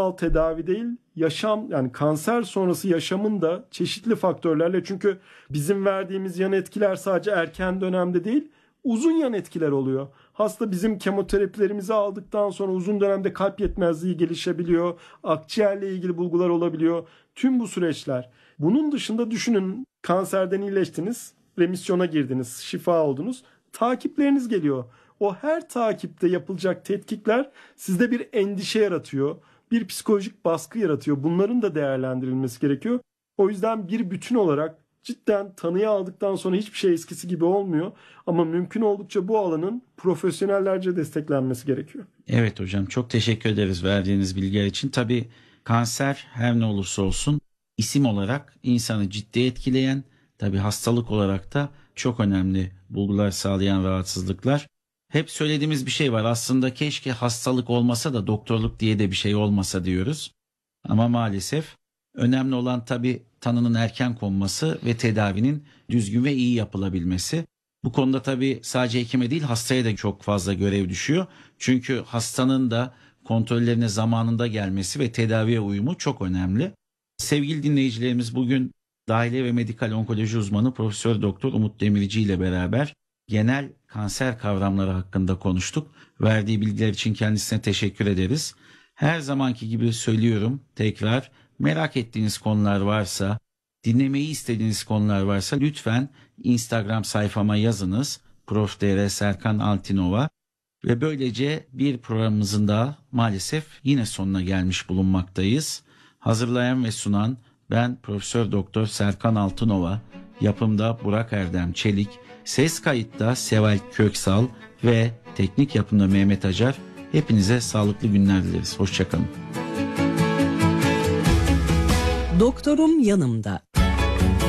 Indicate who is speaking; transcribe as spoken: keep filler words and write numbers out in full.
Speaker 1: ilaçsal tedavi değil, yaşam yani kanser sonrası yaşamın da çeşitli faktörlerle, çünkü bizim verdiğimiz yan etkiler sadece erken dönemde değil, uzun yan etkiler oluyor. Hasta bizim kemoterapilerimizi aldıktan sonra uzun dönemde kalp yetmezliği gelişebiliyor, akciğerle ilgili bulgular olabiliyor. Tüm bu süreçler. Bunun dışında düşünün, kanserden iyileştiniz, remisyona girdiniz, şifa oldunuz, takipleriniz geliyor. O her takipte yapılacak tetkikler sizde bir endişe yaratıyor, bir psikolojik baskı yaratıyor. Bunların da değerlendirilmesi gerekiyor. O yüzden bir bütün olarak cidden tanıyı aldıktan sonra hiçbir şey eskisi gibi olmuyor. Ama mümkün oldukça bu alanın profesyonellerce desteklenmesi gerekiyor.
Speaker 2: Evet hocam, çok teşekkür ederiz verdiğiniz bilgiler için. Tabii kanser her ne olursa olsun isim olarak insanı ciddi etkileyen, tabii hastalık olarak da çok önemli bulgular sağlayan rahatsızlıklar. Hep söylediğimiz bir şey var, aslında keşke hastalık olmasa da doktorluk diye de bir şey olmasa diyoruz. Ama maalesef önemli olan tabii tanının erken konması ve tedavinin düzgün ve iyi yapılabilmesi. Bu konuda tabii sadece hekime değil, hastaya da çok fazla görev düşüyor. Çünkü hastanın da kontrollerine zamanında gelmesi ve tedaviye uyumu çok önemli. Sevgili dinleyicilerimiz, bugün dahiliye ve medikal onkoloji uzmanı Profesör Doktor Umut Demirci ile beraber genel kanser kavramları hakkında konuştuk. Verdiği bilgiler için kendisine teşekkür ederiz. Her zamanki gibi söylüyorum tekrar, merak ettiğiniz konular varsa, dinlemeyi istediğiniz konular varsa lütfen Instagram sayfama yazınız. Prof Dr Serkan Altinova. Ve böylece bir programımızın da maalesef yine sonuna gelmiş bulunmaktayız. Hazırlayan ve sunan ben Profesör Doktor Serkan Altınova, yapımda Burak Erdem Çelik, ses kayıtta Seval Köksal ve teknik yapımda Mehmet Acar. Hepinize sağlıklı günler dileriz. Hoşçakalın.
Speaker 3: Doktorum yanımda.